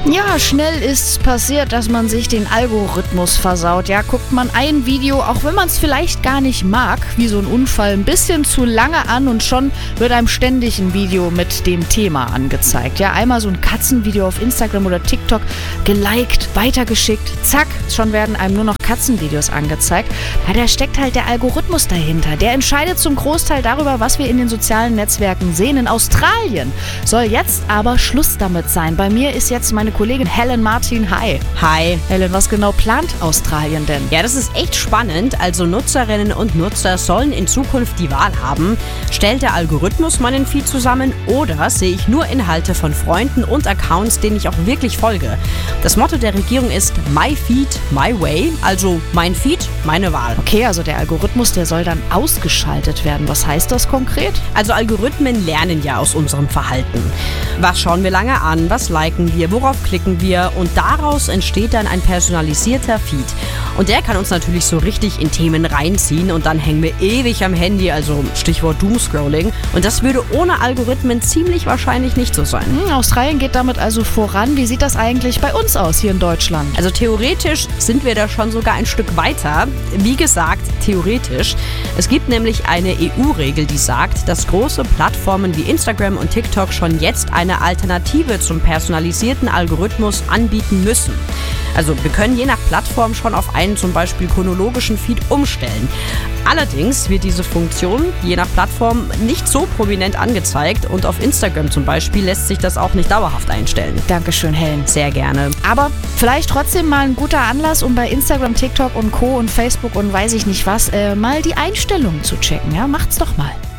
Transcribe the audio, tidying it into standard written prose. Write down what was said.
Ja, schnell ist's passiert, dass man sich den Algorithmus versaut. Ja, guckt man ein Video, auch wenn man es vielleicht gar nicht mag, wie so ein Unfall, ein bisschen zu lange an und schon wird einem ständig ein Video mit dem Thema angezeigt. Ja, einmal so ein Katzenvideo auf Instagram oder TikTok geliked, weitergeschickt, zack, schon werden einem nur noch Katzenvideos angezeigt. Ja, da steckt halt der Algorithmus dahinter. Der entscheidet zum Großteil darüber, was wir in den sozialen Netzwerken sehen. In Australien soll jetzt aber Schluss damit sein. Bei mir ist jetzt meine Kollegin Helen Martin. Hi. Hi. Helen, was genau plant Australien denn? Ja, das ist echt spannend. Also Nutzerinnen und Nutzer sollen in Zukunft die Wahl haben. Stellt der Algorithmus meinen Feed zusammen oder sehe ich nur Inhalte von Freunden und Accounts, denen ich auch wirklich folge? Das Motto der Regierung ist My Feed, My Way, also mein Feed, meine Wahl. Okay, also der Algorithmus, der soll dann ausgeschaltet werden. Was heißt das konkret? Also Algorithmen lernen ja aus unserem Verhalten. Was schauen wir lange an? Was liken wir? Worauf klicken wir? Und daraus entsteht dann ein personalisierter Feed. Und der kann uns natürlich so richtig in Themen reinziehen und dann hängen wir ewig am Handy, also Stichwort Doomscrolling. Und das würde ohne Algorithmen ziemlich wahrscheinlich nicht so sein. Australien geht damit also voran. Wie sieht das eigentlich bei uns aus hier in Deutschland? Also theoretisch sind wir da schon sogar ein Stück weiter. Wie gesagt, theoretisch. Es gibt nämlich eine EU-Regel, die sagt, dass große Plattformen wie Instagram und TikTok schon jetzt eine Alternative zum personalisierten Algorithmus anbieten müssen. Also wir können je nach Plattform schon auf einen zum Beispiel chronologischen Feed umstellen. Allerdings wird diese Funktion je nach Plattform nicht so prominent angezeigt und auf Instagram zum Beispiel lässt sich das auch nicht dauerhaft einstellen. Dankeschön, Helen. Sehr gerne. Aber vielleicht trotzdem mal ein guter Anlass, um bei Instagram, TikTok und Co. und Facebook und weiß ich nicht was, mal die Einstellungen zu checken. Ja, macht's doch mal.